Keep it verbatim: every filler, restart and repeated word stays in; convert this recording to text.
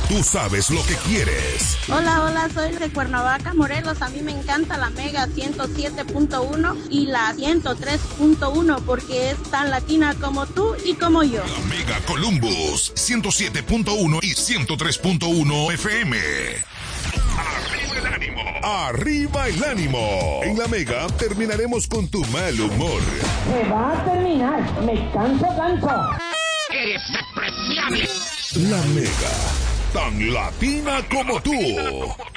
Tú sabes lo que quieres. Hola, hola, soy de Cuernavaca, Morelos. A mí me encanta la Mega ciento siete punto uno y la ciento tres punto uno porque es tan latina como tú y como yo. La Mega Columbus, ciento siete punto uno y ciento tres punto uno F M. Arriba el ánimo. Arriba el ánimo. En la Mega terminaremos con tu mal humor. Se va a terminar. Me canso, canso. ¡Eres despreciable! La Mega, tan latina como tú.